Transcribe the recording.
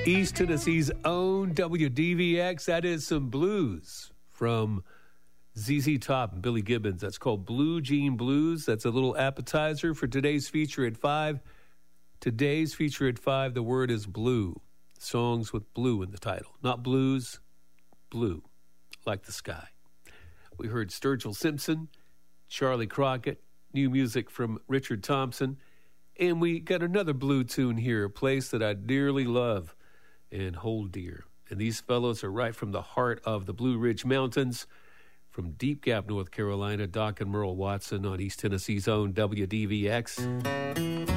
East Tennessee's own WDVX. That is some blues from ZZ Top and Billy Gibbons. That's called Blue Jean Blues. That's a little appetizer for today's feature at 5. Today's feature at 5, the word is blue. Songs with blue in the title. Not blues, blue, like the sky. We heard Sturgill Simpson, Charlie Crockett, new music from Richard Thompson, and we got another blue tune here, a place that I dearly love and hold dear. And these fellows are right from the heart of the Blue Ridge Mountains, from Deep Gap, North Carolina. Doc and Merle Watson on East Tennessee's own WDVX.